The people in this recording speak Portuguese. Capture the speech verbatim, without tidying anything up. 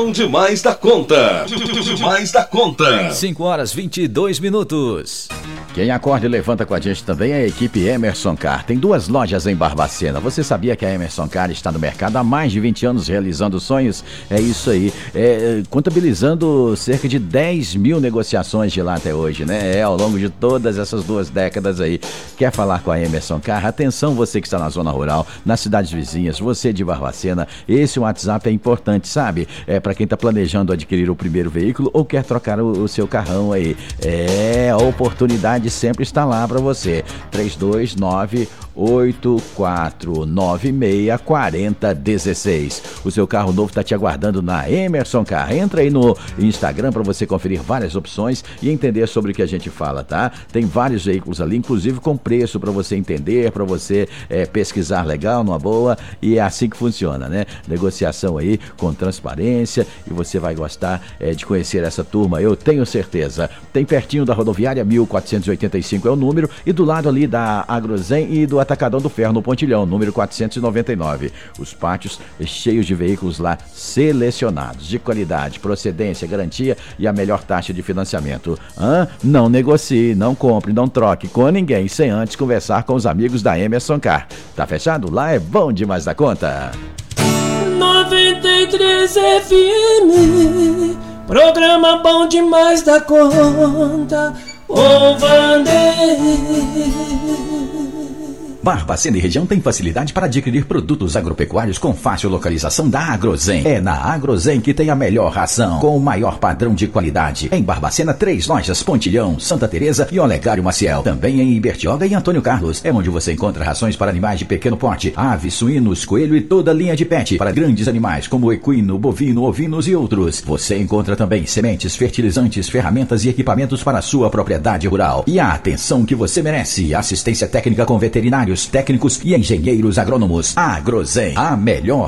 Bom demais da conta. Demais da conta. cinco horas e vinte e dois minutos. Quem acorda e levanta com a gente também é a equipe Emerson Car. Tem duas lojas em Barbacena. Você sabia que a Emerson Car está no mercado há mais de vinte anos realizando sonhos? É isso aí. É, contabilizando cerca de dez mil negociações de lá até hoje, né? É, ao longo de todas essas duas décadas aí. Quer falar com a Emerson Car? Atenção, você que está na zona rural, nas cidades vizinhas, você de Barbacena. Esse WhatsApp é importante, sabe? É para quem está planejando adquirir o primeiro veículo ou quer trocar o, o seu carrão aí. É, a oportunidade sempre está lá para você. três dois nove, oito quatro nove seis, quatro zero um seis. O seu carro novo está te aguardando na Emerson Car. Entra aí no Instagram para você conferir várias opções e entender sobre o que a gente fala, tá? Tem vários veículos ali, inclusive com preço para você entender, para você é, pesquisar legal, numa boa, e é assim que funciona, né? Negociação aí com transparência e você vai gostar é, de conhecer essa turma, eu tenho certeza. Tem pertinho da rodoviária mil quatrocentos e oitenta e cinco é o número, e do lado ali da Agrozen e do Atacadão do Ferro no Pontilhão, número quatrocentos e noventa e nove. Os pátios cheios de veículos lá selecionados, de qualidade, procedência, garantia e a melhor taxa de financiamento. Hã? Não negocie, não compre, não troque com ninguém sem antes conversar com os amigos da Emerson Car. Tá fechado? Lá é bom demais da conta. noventa e três F M, programa bom demais da conta. Ô Vanderlei. Barbacena e região tem facilidade para adquirir produtos agropecuários com fácil localização da Agrozen. É na Agrozen que tem a melhor ração, com o maior padrão de qualidade. Em Barbacena, três lojas: Pontilhão, Santa Teresa e Olegário Maciel. Também em Ibertioga e Antônio Carlos. É onde você encontra rações para animais de pequeno porte, aves, suínos, coelho e toda a linha de pet. Para grandes animais como equino, bovino, ovinos e outros. Você encontra também sementes, fertilizantes, ferramentas e equipamentos para a sua propriedade rural. E a atenção que você merece: assistência técnica com veterinários, técnicos e engenheiros agrônomos. Agrozen, a melhor